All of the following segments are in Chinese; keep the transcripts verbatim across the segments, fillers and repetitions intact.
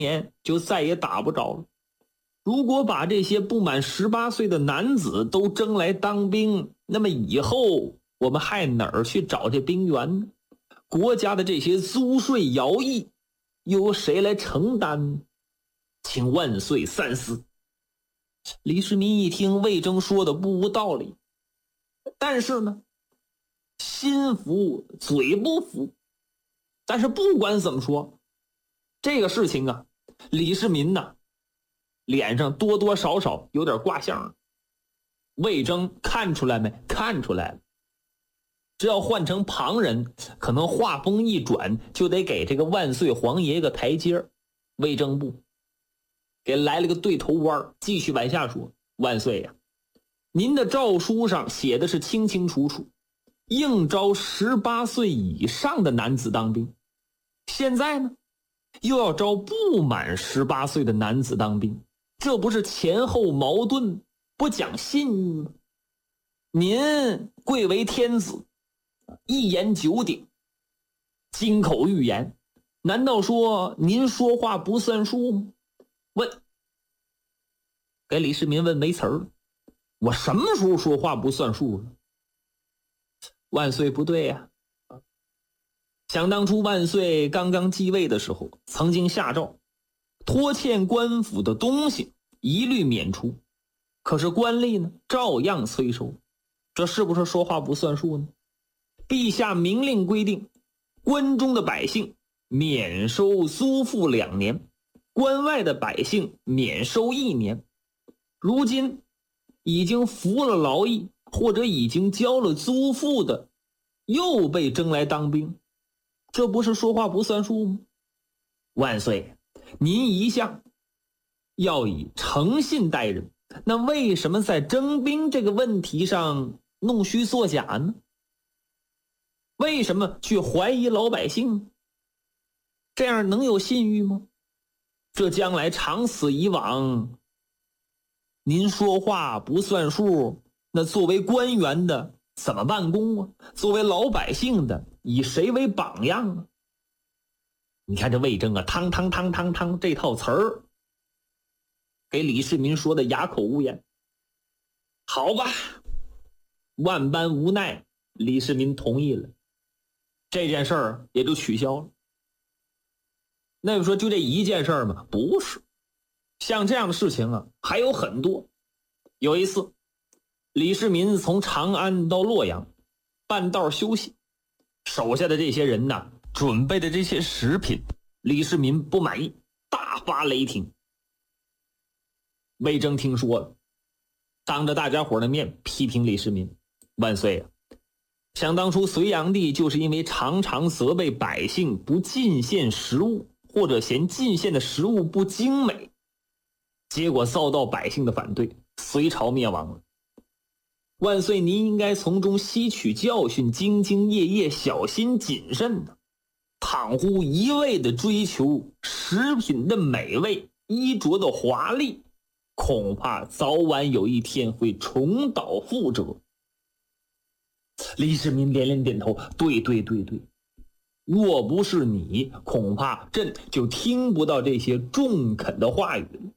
年就再也打不着了。如果把这些不满十八岁的男子都征来当兵，那么以后我们还哪儿去找这兵源呢？国家的这些租税徭役又由谁来承担呢？请万岁三思。李世民一听魏征说的不无道理，但是呢，心服嘴不服。但是不管怎么说，这个事情啊，李世民呢脸上多多少少有点挂相。魏征看出来没？看出来了。这要换成旁人，可能话锋一转就得给这个万岁皇爷一个台阶。魏征不，给来了个对头弯，继续往下说：万岁呀、啊，您的诏书上写的是清清楚楚，应招十八岁以上的男子当兵。现在呢，又要招不满十八岁的男子当兵，这不是前后矛盾，不讲信誉吗？您贵为天子，一言九鼎，金口玉言，难道说您说话不算数吗？问，给李世民问没词儿了。我什么时候说话不算数了？万岁不对呀、啊！想当初万岁刚刚继位的时候，曾经下诏拖欠官府的东西一律免除，可是官吏呢照样催收，这是不是说话不算数呢？陛下明令规定，关中的百姓免收租赋两年，关外的百姓免收一年。如今已经服了劳役或者已经交了租赋的，又被征来当兵，这不是说话不算数吗？万岁，您一向要以诚信待人，那为什么在征兵这个问题上弄虚作假呢？为什么去怀疑老百姓？这样能有信誉吗？这将来长此以往，您说话不算数，那作为官员的怎么办公啊？作为老百姓的以谁为榜样啊？你看这魏征啊，汤汤汤汤汤这套词儿给李世民说的哑口无言。好吧，万般无奈，李世民同意了，这件事儿也就取消了。那你说就这一件事儿吗？不是，像这样的事情啊还有很多。有一次，李世民从长安到洛阳，半道休息，手下的这些人呢准备的这些食品，李世民不满意，大发雷霆。魏征听说了，当着大家伙的面批评李世民：万岁啊，想当初隋炀帝就是因为常常责备百姓不进献食物，或者嫌进献的食物不精美，结果遭到百姓的反对，隋朝灭亡了。万岁，您应该从中吸取教训，兢兢业业，小心谨慎呢。倘乎一味的追求食品的美味，衣着的华丽，恐怕早晚有一天会重蹈覆辙。李世民连连点头，对对对对，若不是你，恐怕朕就听不到这些中肯的话语了。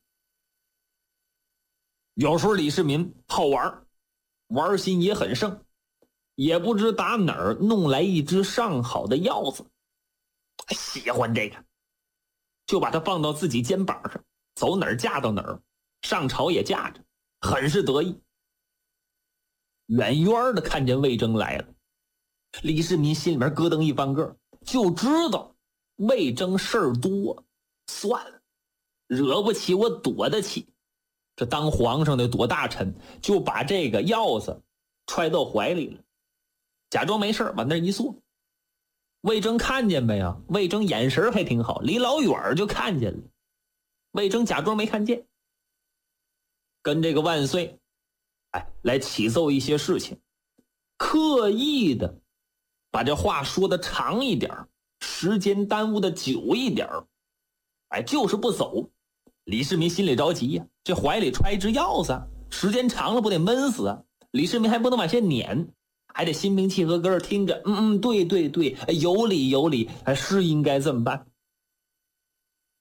有时候李世民好玩，玩心也很盛，也不知打哪儿弄来一只上好的鹞子，喜欢这个，就把它放到自己肩膀上，走哪儿架到哪儿，上朝也架着，很是得意。远远的看见魏征来了，李世民心里面咯噔一翻个，就知道魏征事儿多，算了，惹不起我躲得起。这当皇上的躲大臣，就把这个鹞子揣到怀里了，假装没事往那一坐。魏征看见没有？魏征眼神还挺好，离老远就看见了。魏征假装没看见，跟这个万岁哎，来启奏一些事情，刻意的把这话说的长一点，时间耽误的久一点，哎，就是不走。李世民心里着急呀、啊，这怀里揣一只鹞子，时间长了不得闷死啊！李世民还不能往下撵，还得心平气和搁这听着，嗯嗯，对对对，有理有理，是应该这么办。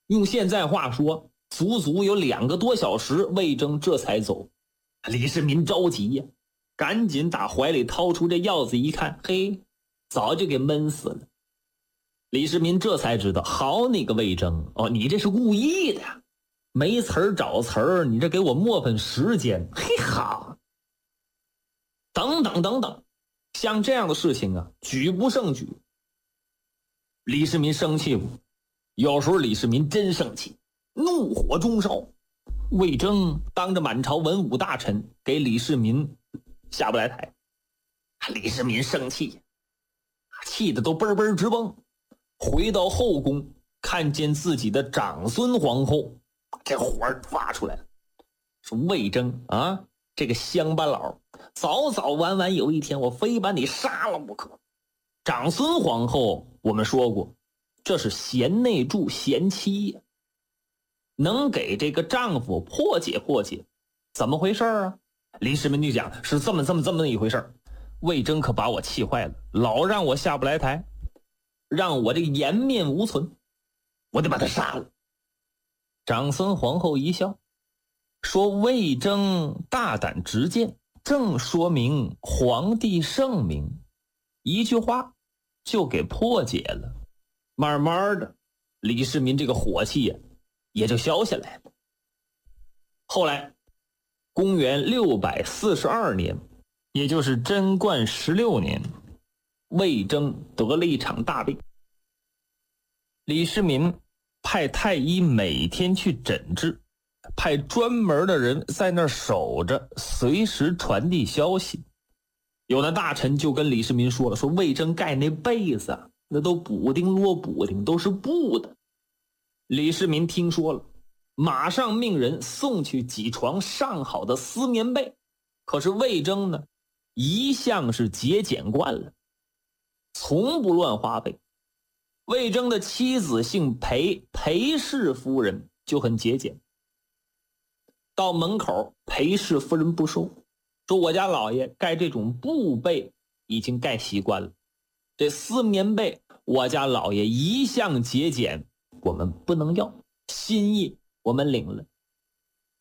用现在话说，足足有两个多小时，魏征这才走。李世民着急呀，赶紧打怀里掏出这钥匙一看，嘿，早就给闷死了。李世民这才知道，好你个魏征，哦，你这是故意的呀，没词儿找词儿，你这给我磨粉时间，嘿好。等等等等，像这样的事情啊，举不胜举。李世民生气不？有时候李世民真生气，怒火中烧。魏征当着满朝文武大臣给李世民下不来台，李世民生气，气得都嘣嘣直蹦。回到后宫，看见自己的长孙皇后，这火发出来了，说魏征啊，这个乡巴佬，早早晚晚有一天我非把你杀了不可。长孙皇后我们说过，这是贤内助贤妻呀，能给这个丈夫破解破解，怎么回事啊？李世民就讲是这么这么这么一回事。魏征可把我气坏了，老让我下不来台，让我这个颜面无存，我得把他杀了。长孙皇后一笑，说魏征大胆直谏，正说明皇帝圣明，一句话就给破解了。慢慢的，李世民这个火气呀也就消下来了。后来公元六百四十二年，也就是贞观十六年，魏征得了一场大病。李世民派太医每天去诊治，派专门的人在那儿守着，随时传递消息。有的大臣就跟李世民说了，说魏征盖那被子啊，那都补丁摞补丁，都是布的。李世民听说了，马上命人送去几床上好的丝棉被。可是魏征呢，一向是节俭惯了，从不乱花费。魏征的妻子姓裴，裴氏夫人就很节俭。到门口，裴氏夫人不收，说我家老爷盖这种布被已经盖习惯了，这丝棉被我家老爷一向节俭，我们不能要，心意我们领了。